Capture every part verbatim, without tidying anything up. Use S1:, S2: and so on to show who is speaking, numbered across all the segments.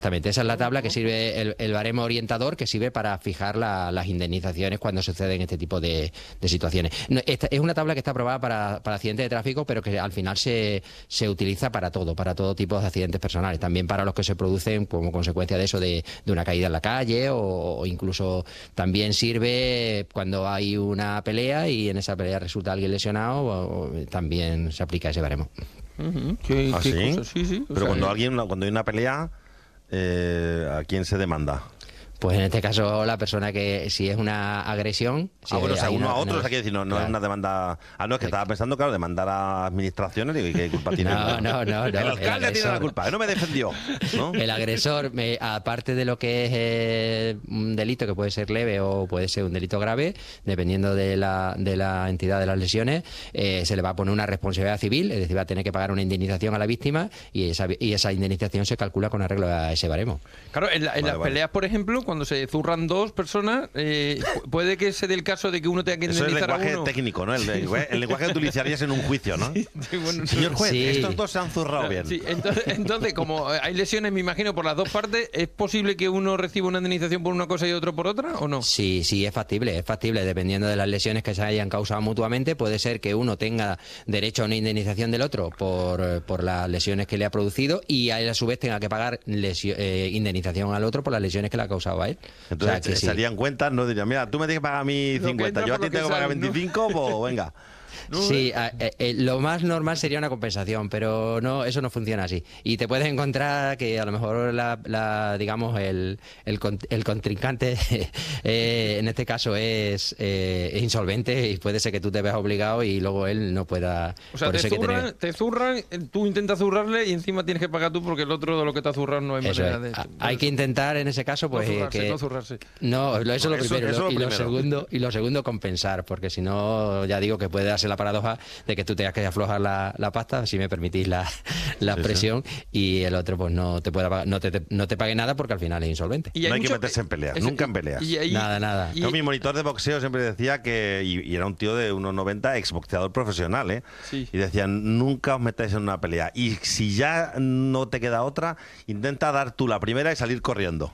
S1: Exactamente, esa es la tabla que sirve, el, el baremo orientador que sirve para fijar la, las indemnizaciones cuando suceden este tipo de, de situaciones. No, esta, es una tabla que está aprobada para, para accidentes de tráfico, pero que al final se, se utiliza para todo, para todo tipo de accidentes personales, también para los que se producen como consecuencia de eso, de, de una caída en la calle, o, o incluso también sirve cuando hay una pelea y en esa pelea resulta alguien lesionado, o, o, también se aplica ese baremo.
S2: Uh-huh. ¿Qué,
S3: ¿Ah,
S2: qué
S3: sí?
S2: cosa? Sí, sí. O
S3: Pero
S2: sea,
S3: cuando
S2: eh,
S3: alguien, cuando hay una pelea, eh, ¿a quién se demanda?
S1: Pues en este caso la persona que, si es una agresión... Si
S3: Ah, bueno, o sea,
S1: hay
S3: uno
S1: una-
S3: a otro,
S1: una-
S3: o sea, quiere decir, no, no
S1: claro.
S3: es una demanda... Ah, no, es que estaba pensando, claro, demandar a administraciones, digo, ¿y qué culpa tiene?
S1: No, no, no, no,
S3: El
S1: el
S3: alcalde tiene la
S1: agresor.
S3: culpa, que no me defendió, ¿no?
S1: El agresor, me- aparte de lo que es eh, un delito que puede ser leve o puede ser un delito grave, dependiendo de la, de la entidad de las lesiones, eh, se le va a poner una responsabilidad civil, es decir, va a tener que pagar una indemnización a la víctima y esa, y esa indemnización se calcula con arreglo a ese baremo.
S2: Claro, en, la- en
S3: Vale,
S2: las
S3: vale.
S2: peleas, por ejemplo, cuando se zurran dos personas, eh, pu- puede que se dé el caso de que uno tenga que
S3: Eso es el
S2: indemnizar a
S3: lenguaje
S2: uno.
S3: técnico, ¿no? El, lenguaje- el lenguaje que utilizarías en un juicio, ¿no?
S2: Sí, bueno,
S3: Señor juez,
S1: Sí.
S3: estos dos se han zurrado bien.
S2: Sí, entonces, entonces, como hay lesiones, me imagino, por las dos partes, ¿es posible que uno reciba una indemnización por una cosa y otro por otra, o no?
S1: Sí, sí, es factible, es factible, dependiendo de las lesiones que se hayan causado mutuamente, puede ser que uno tenga derecho a una indemnización del otro por, por las lesiones que le ha producido y a él a su vez tenga que pagar lesio- eh, indemnización al otro por las lesiones que le ha causado a él.
S3: Entonces,
S1: O sea, que sí.
S3: se harían cuentas, no dirían, mira, tú me tienes que pagar a mí
S2: Lo que
S3: cincuenta,
S2: entra
S3: yo a
S2: por
S3: ti
S2: lo
S3: tengo
S2: que
S3: que pagar
S2: sale, ¿no?
S3: veinticinco, pues venga.
S1: Sí, a- eh, eh, lo más normal sería una compensación, pero no, eso no funciona así. Y te puedes encontrar que a lo mejor la, la, digamos el, el, con- el contrincante eh, en este caso es, eh, es insolvente y puede ser que tú te veas obligado y luego él no pueda.
S2: O sea,
S1: por
S2: te
S1: eso hay que
S2: zurran,
S1: tener-
S2: te zurran, eh, tú intentas zurrarle y encima tienes que pagar tú porque el otro de lo que te ha zurrado no hay
S1: Eso
S2: manera
S1: es.
S2: de...
S1: A- Hay que intentar en ese caso, pues
S2: no
S1: eh,
S2: zurrarse,
S1: que
S2: no zurrarse.
S1: no, lo- eso es lo
S3: Eso-
S1: primero, y
S3: eso
S1: lo-
S3: lo
S1: y lo
S3: primero.
S1: segundo y lo segundo compensar, porque si no ya digo que puede darse la paradoja de que tú tengas que aflojar la, la pasta, si me permitís la, la
S3: Sí, sí.
S1: expresión, y el otro pues no te pueda pagar- no te, te- no te pague nada porque al final es insolvente.
S2: Y
S3: No hay que
S2: mucho-
S3: meterse en peleas,
S2: eso-
S3: nunca en peleas.
S2: y ahí-
S1: Nada, nada.
S2: y-
S3: Yo, mi monitor de boxeo siempre decía que, y, y era un tío de uno noventa, exboxeador profesional, ¿eh?
S2: Sí.
S3: Y decían, nunca os metáis en una pelea. Y si ya no te queda otra, intenta dar tú la primera y salir corriendo.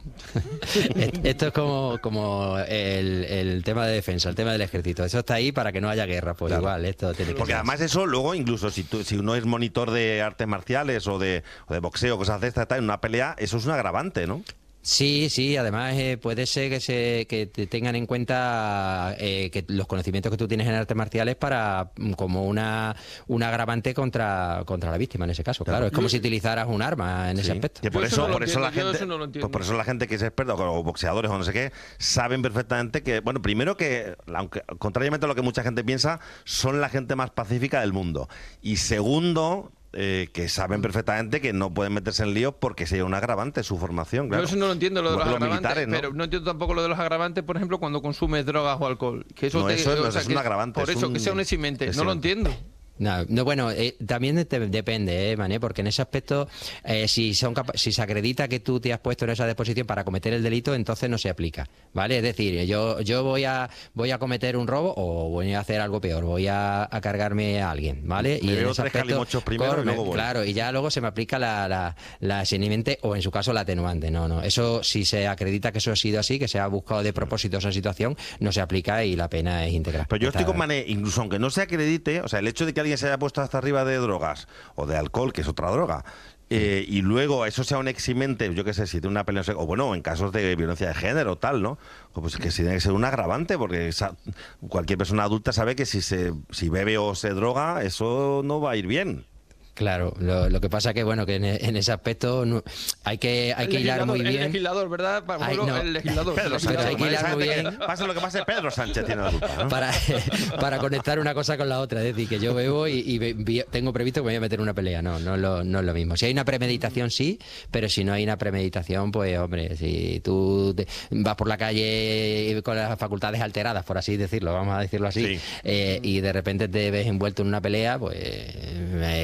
S1: Est- Esto es como, como el, el tema de defensa, el tema del ejército. Eso está ahí para que no haya guerra, pues
S3: Claro.
S1: igual, esto tiene que
S3: Porque
S1: ser
S3: además eso luego, incluso si, tú, si uno es monitor de artes marciales o de, o de boxeo, cosas de estas, está en una pelea, eso es un agravante, ¿no?
S1: Sí, sí, además eh, puede ser que se que te tengan en cuenta eh, que los conocimientos que tú tienes en artes marciales para mm, como una, una agravante contra, contra la víctima en ese caso. Claro, es como si utilizaras un arma en ese
S3: Sí.
S1: aspecto.
S3: Que por
S2: Yo eso
S3: eso,
S2: no lo
S3: por eso la
S2: entiendo, yo
S3: gente,
S2: eso no lo entiendo.
S3: pues por eso la gente que es experta, o boxeadores o no sé qué, saben perfectamente que, bueno, primero que, aunque contrariamente a lo que mucha gente piensa, son la gente más pacífica del mundo. Y segundo, eh, que saben perfectamente que no pueden meterse en líos porque sería un agravante su formación. Claro.
S2: Yo eso no lo entiendo, lo de los,
S3: Igual que los
S2: agravantes,
S3: militares, ¿no?
S2: pero no entiendo tampoco lo de los agravantes, por ejemplo, cuando consumes drogas o alcohol. Que eso
S3: No,
S2: te-
S3: eso no
S2: o sea,
S3: es
S2: que-
S3: un agravante,
S2: Por
S3: es
S2: eso,
S3: un
S2: que sea un eximente. No lo
S3: eximente.
S2: entiendo.
S1: No, no, bueno, eh, también de- depende, ¿eh, Mané? Porque en ese aspecto, eh, si son capa- si se acredita que tú te has puesto en esa disposición para cometer el delito, entonces no se aplica, ¿vale? Es decir, yo yo voy a voy a cometer un robo o voy a hacer algo peor, voy a, a cargarme a alguien, ¿vale?
S3: Me
S1: en
S3: veo
S1: ese
S3: tres calimochos primero y
S1: corre,
S3: luego voy.
S1: claro, y ya luego se me aplica la, la, la eximiente o en su caso la atenuante. No, no, eso si se acredita que eso ha sido así, que se ha buscado de propósito esa situación, no se aplica y la pena es íntegra.
S3: Pero yo estoy
S1: Está-
S3: con Mané, incluso aunque no se acredite, o sea, el hecho de que alguien se haya puesto hasta arriba de drogas o de alcohol, que es otra droga, eh, y luego eso sea un eximente, yo qué sé, si tiene una pelea, o bueno, en casos de violencia de género o tal, ¿no? Pues que sí tiene que ser un agravante, porque esa- cualquier persona adulta sabe que si se si bebe o se droga, eso no va a ir bien.
S1: Claro, lo, lo que pasa que bueno que en, en ese aspecto no- hay que hay
S2: El
S1: que hilar muy
S2: legislador-
S1: bien.
S2: El legislador, ¿verdad? Pa-
S1: Ay,
S2: Pablo,
S1: no.
S2: El legislador.
S3: Pedro
S2: el
S3: Sánchez,
S1: Pero hay que hilar muy
S3: ¿sabes?
S1: bien.
S3: Pasa lo que pase, Pedro Sánchez tiene la culpa, ¿no?
S1: Para, para conectar una cosa con la otra, es decir, que yo bebo y, y ve- vi- tengo previsto que me voy a meter en una pelea. No, no es, lo, no es lo mismo. Si hay una premeditación, sí, pero si no hay una premeditación, pues hombre, si tú te- vas por la calle con las facultades alteradas, por así decirlo, vamos a decirlo así,
S3: Sí.
S1: eh, y de repente te ves envuelto en una pelea, pues eh, a ver,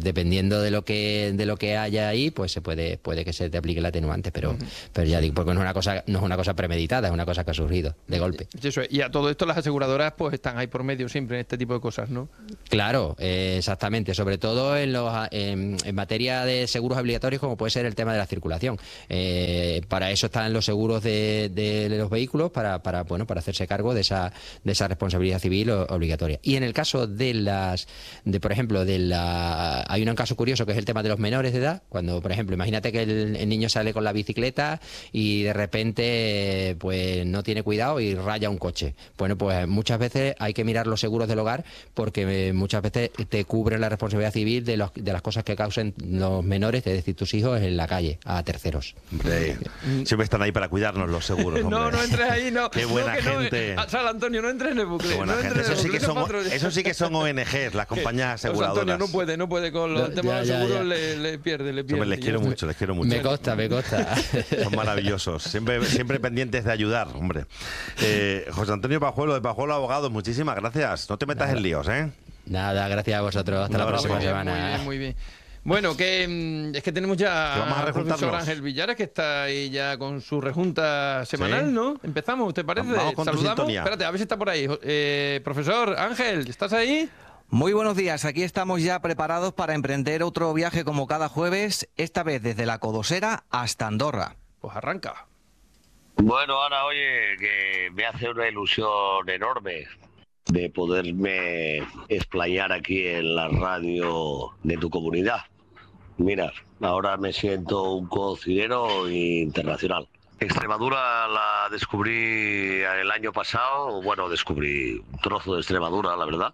S1: dependiendo de lo que de lo que haya ahí, pues se puede puede que se te aplique el atenuante, pero uh-huh. pero ya digo, porque no es una cosa no es una cosa premeditada, es una cosa que ha surgido de golpe.
S2: Eso es. Y a todo esto las aseguradoras pues están ahí por medio siempre en este tipo de cosas, ¿no?
S1: Claro, eh, exactamente, sobre todo en los en, en materia de seguros obligatorios, como puede ser el tema de la circulación. Eh, para eso están los seguros de, de los vehículos, para para bueno para hacerse cargo de esa de esa responsabilidad civil obligatoria. Y en el caso de las de por ejemplo de la hay un caso curioso que es el tema de los menores de edad, cuando por ejemplo imagínate que el, el niño sale con la bicicleta y de repente pues no tiene cuidado y raya un coche. Bueno, pues muchas veces hay que mirar los seguros del hogar, porque muchas veces te cubre la responsabilidad civil de, los, de las cosas que causen los menores, es decir, tus hijos en la calle, a terceros.
S3: Hombre, siempre están ahí para cuidarnos los seguros, hombre.
S2: No, no entres ahí, no.
S3: Qué buena
S2: no,
S3: gente.
S2: No, Sal Antonio, no entres en el bucle.
S3: Qué buena
S2: no
S3: gente. Eso sí, que son,
S2: patro...
S3: eso sí que son O N Ges, las compañías aseguradoras.
S2: Antonio no puede, no puede con los
S1: no,
S2: temas
S1: ya,
S2: de seguros,
S1: ya, ya.
S2: Le, le pierde, le pierde.
S3: Hombre, les quiero mucho, les quiero mucho.
S1: Me consta, me consta.
S3: Son maravillosos, siempre, siempre pendientes de ayudar, hombre. Eh, José Antonio Pajuelo, de Pajuelo Abogados, muchísimas gracias. No te metas
S1: Nada.
S3: en líos, ¿eh?
S1: Nada, gracias a vosotros. Hasta
S3: Un
S1: la
S3: abrazo.
S1: próxima
S2: Muy bien,
S1: semana.
S2: muy bien, muy bien. Bueno, que es que tenemos ya
S3: Que vamos a
S2: al profesor
S3: rejuntarnos.
S2: Ángel Villares, que está ahí ya con su rejunta semanal,
S3: Sí.
S2: ¿no? Empezamos, ¿te parece?
S3: Vamos con tu
S2: Saludamos.
S3: sintonía.
S2: Espérate, a ver si está por ahí. Eh, profesor Ángel, ¿estás ahí?
S4: Muy buenos días, aquí estamos ya preparados para emprender otro viaje como cada jueves, esta vez desde la Codosera hasta Andorra.
S2: Pues arranca.
S5: Bueno, Ana, oye, que me hace una ilusión enorme de poderme explayar aquí en la radio de tu comunidad. Mira, ahora me siento un cocinero internacional. Extremadura la descubrí el año pasado, bueno, descubrí un trozo de Extremadura, la verdad.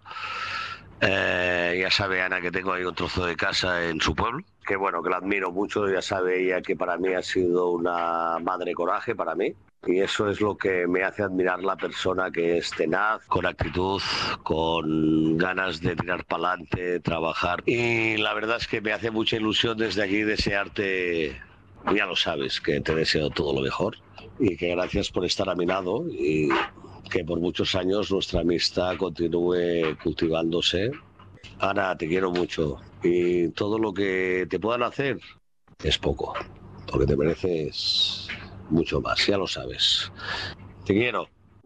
S5: Eh, ya sabe Ana que tengo ahí un trozo de casa en su pueblo, que bueno, que la admiro mucho, ya sabe ella que para mí ha sido una madre coraje para mí. Y eso es lo que me hace admirar la persona que es tenaz, con actitud, con ganas de tirar para adelante, trabajar. Y la verdad es que me hace mucha ilusión desde aquí desearte, ya lo sabes, que te deseo todo lo mejor y que gracias por estar a mi lado y que por muchos años nuestra amistad continúe cultivándose. Ana, te quiero mucho y todo lo que te puedan hacer es poco, porque te mereces mucho más, ya lo sabes. Te quiero.